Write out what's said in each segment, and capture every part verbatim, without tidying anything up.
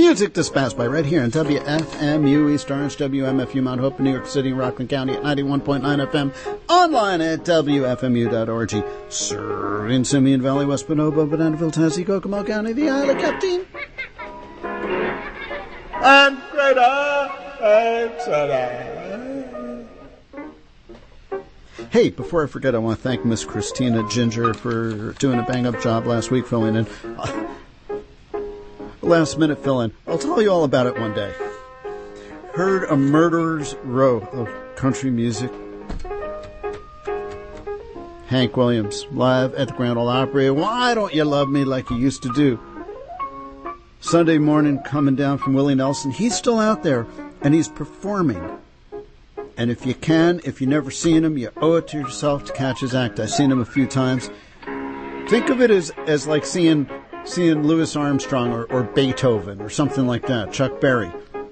Music Dispatch by right here on W F M U East Orange, W M F U Mount Hope, New York City, Rockland County at ninety-one point nine F M, online at W F M U dot org. Serving Simeon Valley, West Bonobo, Bananaville, Tennessee, Kokomo County, the Isle of Captain. And greater excellence. Hey, before I forget, I want to thank Miss Christina Ginger for doing a bang-up job last week filling in. Uh, last minute fill-in. I'll tell you all about it one day. Heard a murderer's row of country music. Hank Williams, live at the Grand Ole Opry. Why don't you love me like you used to do? Sunday morning, coming down from Willie Nelson. He's still out there, and he's performing. And if you can, if you've never seen him, you owe it to yourself to catch his act. I've seen him a few times. Think of it as, as like seeing seeing Louis Armstrong or, or Beethoven or something like that. Chuck Berry.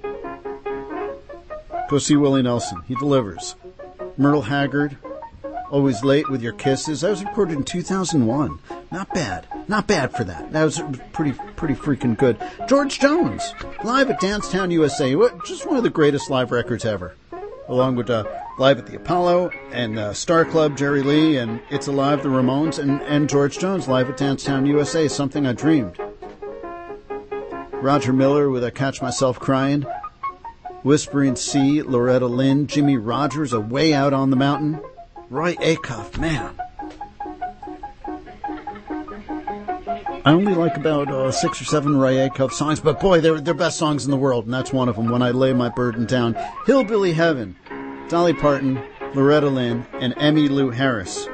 Go see Willie Nelson. He delivers. Myrtle Haggard, Always Late with Your Kisses. That was recorded in two thousand one. Not bad. Not bad for that. That was pretty pretty freaking good. George Jones, live at Dancetown, U S A. Just one of the greatest live records ever. Along with uh, Live at the Apollo and uh, Star Club, Jerry Lee, and It's Alive, the Ramones, and, and George Jones live at Dancetown, U S A, Something I Dreamed. Roger Miller with I Catch Myself Crying. Whispering Sea, Loretta Lynn, Jimmy Rogers, Away Out on the Mountain. Roy Acuff, man. I only like about uh, six or seven Roy Acuff songs, but boy, they're they're best songs in the world, and that's one of them, When I Lay My Burden Down. Hillbilly Heaven, Dolly Parton, Loretta Lynn, and Emmylou Harris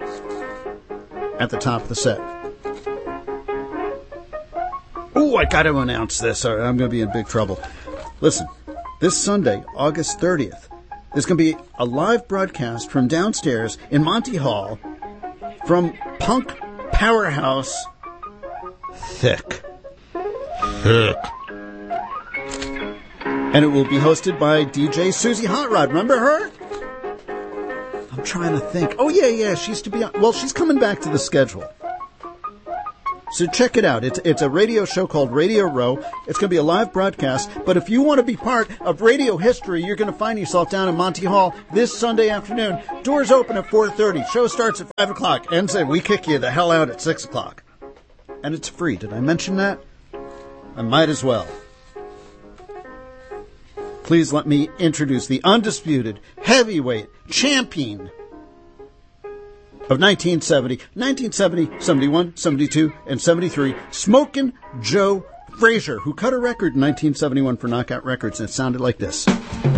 at the top of the set. Oh, I got to announce this, or I'm going to be in big trouble. Listen, this Sunday, August thirtieth, there's going to be a live broadcast from downstairs in Monty Hall from punk powerhouse Thick. Thick. And it will be hosted by D J Susie Hot Rod. Remember her? I'm trying to think. Oh, yeah, yeah. She used to be on. Well, she's coming back to the schedule. So check it out. It's it's a radio show called Radio Row. It's going to be a live broadcast. But if you want to be part of radio history, you're going to find yourself down in Monty Hall this Sunday afternoon. Doors open at four thirty. Show starts at five o'clock. Ends at we kick you the hell out at six o'clock. And it's free. Did I mention that? I might as well. Please let me introduce the undisputed heavyweight champion of nineteen seventy, nineteen seventy, seventy-one, seventy-two, and seventy-three, Smokin' Joe Frazier, who cut a record in nineteen seventy-one for Knockout Records, and it sounded like this.